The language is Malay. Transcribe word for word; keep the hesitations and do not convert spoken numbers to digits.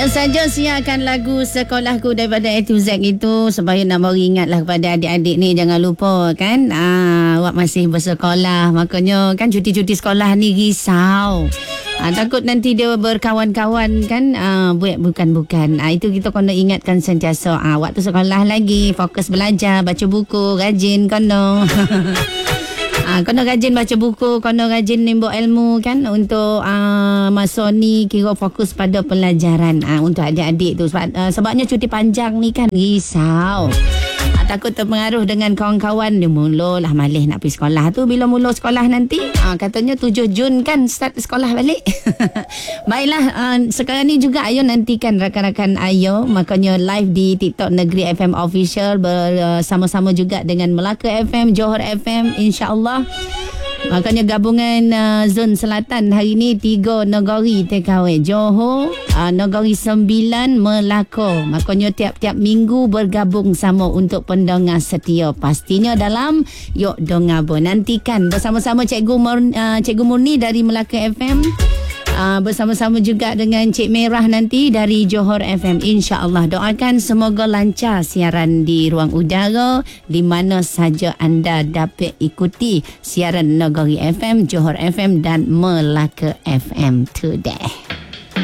Baik saja siarkan lagu Sekolahku daripada A to Z itu supaya nak beri ingatlah kepada adik-adik ni, jangan lupa kan ah, awak masih bersekolah, makanya kan cuti-cuti sekolah ni risau. Ah, takut nanti dia berkawan-kawan kan ah, buat bukan-bukan. Ah, itu kita kena ingatkan sentiasa ah, waktu sekolah lagi fokus belajar, baca buku, rajin kena. Ah, kena rajin baca buku, kena rajin nimbuk ilmu kan untuk ah, masa ni kira fokus pada pelajaran ah, untuk adik-adik tu sebab, ah, sebabnya cuti panjang ni kan risau. Ah, takut terpengaruh dengan kawan-kawan dia mulalah malih nak pergi sekolah tu. Bila mula sekolah nanti ah, katanya tujuh Jun kan start sekolah balik. Baiklah, ah, sekarang ni juga Ayo nantikan rakan-rakan Ayo makanya live di TikTok Negeri F M Official bersama-sama juga dengan Melaka F M, Johor F M, insya-Allah. Makanya gabungan uh, zon selatan hari ni tiga negeri T K W, Johor, uh, negeri sembilan, Melaka. Makanya tiap-tiap minggu bergabung sama untuk pendengar setia pastinya dalam Yok Dongabo. Nantikan bersama-sama Cikgu Murni, uh, Cikgu Murni dari Melaka F M. Uh, bersama-sama juga dengan Cik Merah nanti dari Johor F M, insya-Allah. Doakan semoga lancar siaran di ruang udara di mana saja anda dapat ikuti siaran Negeri F M, Johor F M dan Melaka F M today.